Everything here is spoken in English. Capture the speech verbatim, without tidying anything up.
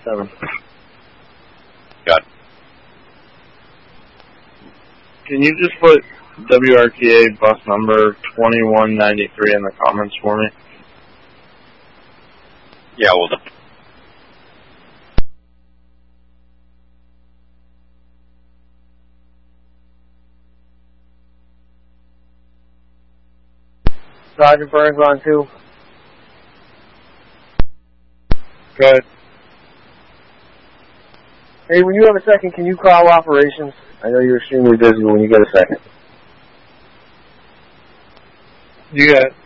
seven. Got it. Can you just put W R T A bus number twenty-one ninety-three in the comments for me? Yeah, well, the Sergeant Burns on two. Good. Hey, when you have a second, can you call operations? I know you're extremely busy when you get a second. You got it.